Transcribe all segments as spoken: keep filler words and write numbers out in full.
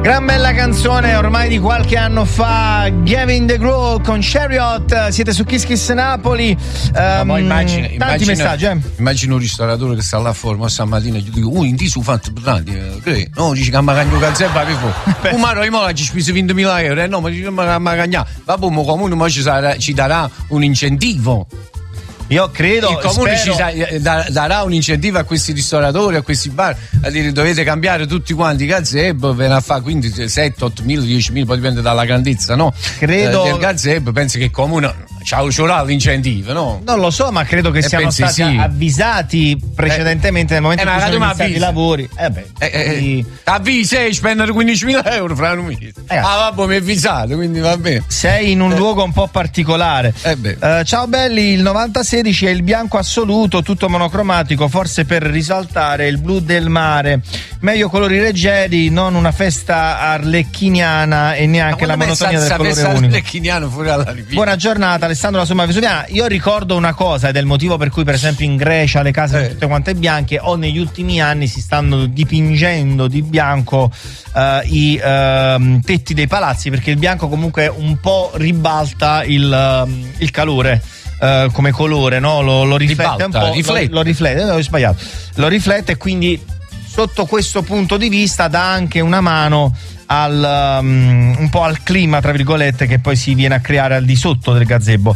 Gran bella canzone ormai di qualche anno fa, Gavin DeGraw con Chariot. Siete su Kiss Kiss Napoli. Um, no, immagina, tanti immagina, messaggi eh? Immagino un ristoratore che sta là fuori, ma stamattina gli dico un in su fatto grandi, no, dici che a magagno calzetta che fuori un maro di mola ci spese ventimila euro, eh, no, ma dici che a magagna vabbè, mo comune ma ci, sarà, ci darà un incentivo. Io credo il comune spero... ci sa, darà un incentivo a questi ristoratori, a questi bar, a dire dovete cambiare tutti quanti i gazebo, ve ne fa quindi sette, otto mila, dieci mila, poi dipende dalla grandezza, no? Credo eh, del gazebo, penso che il comune c'ha l'incentivo, no? Non lo so, ma credo che eh, siano stati sì. avvisati precedentemente eh, nel momento eh, in cui sono iniziati i lavori. Eh beh, eh, eh, avvisi, spendere quindicimila euro fra un mese. Eh, ah, vabbè, mi è avvisato, quindi va bene. Sei in un eh. luogo un po' particolare. Eh beh. Uh, ciao belli, il novantasei è il bianco assoluto, tutto monocromatico, forse per risaltare il blu del mare. Meglio colori leggeri, non una festa arlecchiniana e neanche la monotonia del colore unico. Arlecchiniano fuori alla riviera. Buona giornata, Alessandro la Somma Vesuviana. Io ricordo una cosa ed è il motivo per cui per esempio in Grecia le case sono eh. tutte quante bianche o negli ultimi anni si stanno dipingendo di bianco uh, i uh, tetti dei palazzi, perché il bianco comunque un po' ribalta il, uh, il calore. Uh, come colore, no? Lo, lo riflette Ribalta, un po'. riflette. Lo, lo riflette, no, ho sbagliato. Lo riflette e quindi sotto questo punto di vista dà anche una mano al um, un po' al clima, tra virgolette, che poi si viene a creare al di sotto del gazebo.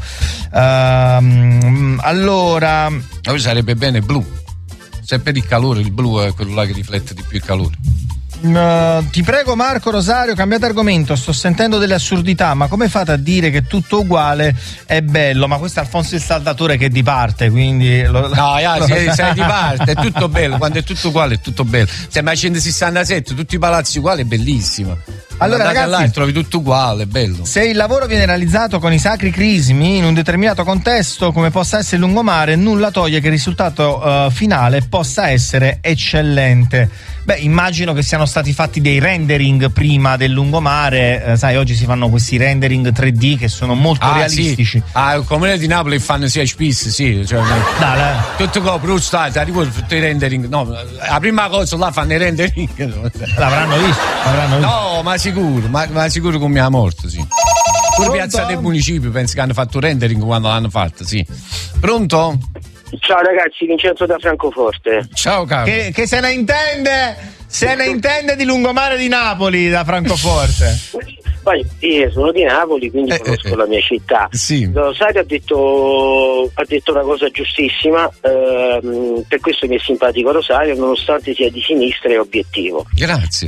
Uh, allora. Poi sarebbe bene blu. Se per il calore, il blu è quello là che riflette di più il calore. Uh, ti prego Marco Rosario, cambiate argomento, sto sentendo delle assurdità, ma come fate a dire che tutto uguale è bello? Ma questo è Alfonso il Saldatore che è di parte, quindi lo... no, yeah, lo... sei, sei di parte, è tutto bello, quando è tutto uguale è tutto bello. Sembra centosessantasette, tutti i palazzi uguali, è bellissimo. Allora ragazzi, là, trovi tutto uguale, è bello. Se il lavoro viene realizzato con i sacri crismi in un determinato contesto, come possa essere il lungomare, nulla toglie che il risultato uh, finale possa essere eccellente. Beh, immagino che siano stati fatti dei rendering prima del lungomare, eh, sai, oggi si fanno questi rendering tre D che sono molto ah, realistici. Sì. Ah, il comune di Napoli fanno sia spisse, sì, cioè, Dai, tutto copro stato, arrivo tutti i rendering. No, la prima cosa là fanno i rendering. L'avranno visto, l'avranno visto. No, ma sicuro, ma, ma sicuro con mia morte, sì. Pure Piazza del Municipio penso che hanno fatto rendering quando l'hanno fatto, sì. Pronto? Ciao ragazzi, Vincenzo da Francoforte. Ciao caro. Che, che se ne intende, se ne intende di lungomare di Napoli da Francoforte. Poi io sono di Napoli, quindi eh, conosco eh, la mia città. Sì. Rosario ha detto, ha detto una cosa giustissima, ehm, per questo mi è simpatico Rosario, nonostante sia di sinistra e obiettivo. Grazie.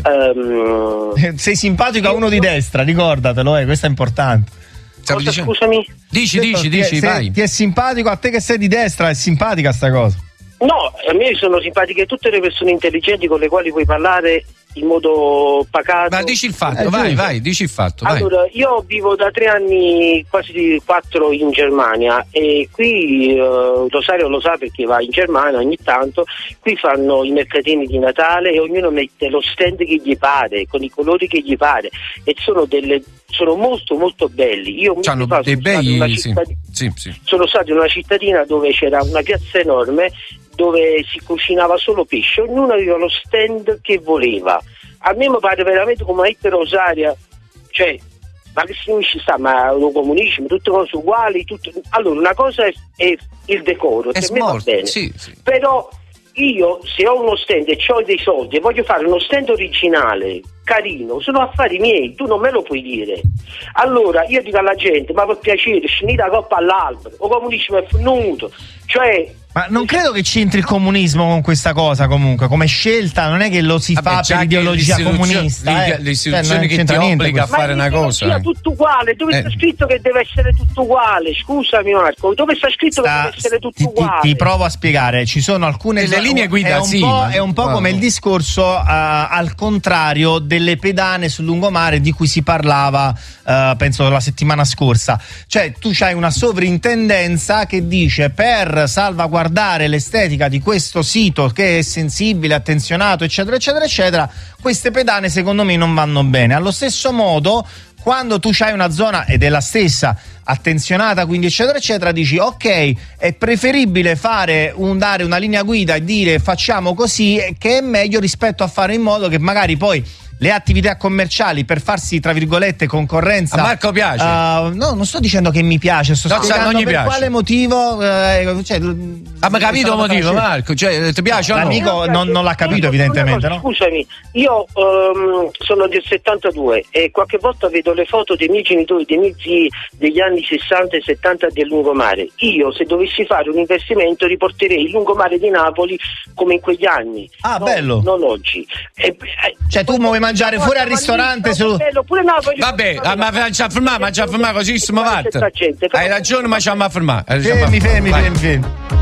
Um, Sei simpatico a uno di destra, ricordatelo, eh, questo è importante. Cosa, scusami? Dici, dici, dici, se, vai. Ti è simpatico a te che sei di destra, è simpatica sta cosa? No, a me sono simpatiche tutte le persone intelligenti con le quali puoi parlare in modo pacato. Ma dici il fatto, eh, vai, giusto. vai, dici il fatto. Vai. Allora, io vivo da tre anni, quasi quattro in Germania e qui eh, Rosario lo sa perché va in Germania ogni tanto, qui fanno i mercatini di Natale e ognuno mette lo stand che gli pare, con i colori che gli pare e sono delle sono molto molto belli. Io C'hanno mi dei bei, sì, cittadina, sì, sì. sono stato in una cittadina dove c'era una piazza enorme dove si cucinava solo pesce, ognuno aveva lo stand che voleva. A me mi pare veramente come a Hitler Rosaria, cioè, ma che si ci sta, ma lo comunismo, tutte cose uguali, tutto... Allora, una cosa è, è il decoro, È per me va smorto, bene, sì, sì. però io se ho uno stand e ho dei soldi e voglio fare uno stand originale, carino, sono affari miei, tu non me lo puoi dire. Allora io dico alla gente, ma per piacere, scenite la coppa all'albero, o comunismo è finito, cioè... Ma non credo che c'entri il comunismo con questa cosa comunque, come scelta, non è che lo si Vabbè, fa per ideologia comunista. Le, eh. le istituzioni cioè, che ti obbliga a ma fare una cosa. Ma tutto uguale, dove Eh. sta scritto che deve essere tutto uguale? Scusami Marco, dove sta scritto Sta- che deve essere tutto ti, ti- uguale? ti provo a spiegare, ci sono alcune Delle linee guida, è un sì, po', ma- è un po' come il discorso uh, al contrario delle pedane sul lungomare di cui si parlava uh, penso la settimana scorsa, cioè tu c'hai una sovrintendenza che dice per salvaguardare l'estetica di questo sito che è sensibile, attenzionato eccetera eccetera eccetera, queste pedane secondo me non vanno bene. Allo stesso modo quando tu c'hai una zona ed è la stessa attenzionata quindi eccetera eccetera, dici ok, è preferibile fare un dare una linea guida e dire facciamo così, che è meglio rispetto a fare in modo che magari poi le attività commerciali per farsi, tra virgolette, concorrenza. A Marco piace? Uh, no, non sto dicendo che mi piace, sto no, spiegando non gli per piace. quale motivo. Uh, cioè, ah, ma capito il motivo, Marco? Cioè, ti piace o no? L'amico non, non l'ha capito, evidentemente. Cosa, no? Scusami, io um, sono del settantadue e qualche volta vedo le foto dei miei genitori, dei miei zii degli anni sessanta e settanta del lungomare. Io, se dovessi fare un investimento, riporterei il lungomare di Napoli come in quegli anni. Ah, no, bello. Non oggi. E, cioè, tu vuoi mangiare fuori al ristorante su. Bello, pure Napoli. Vabbè, ah, ma ci ha fermato, ma ci ha fermato così, siamo fatti. Hai ragione, ma ci ha fermato. Fermi, fermi, fermi, fermi.